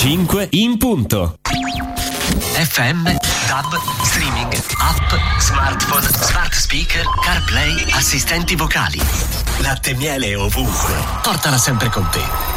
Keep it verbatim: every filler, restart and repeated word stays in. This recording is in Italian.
cinque in punto. F M, DAB, streaming, app, smartphone, smart speaker, CarPlay, assistenti vocali. Latte e miele ovunque. Portala sempre con te.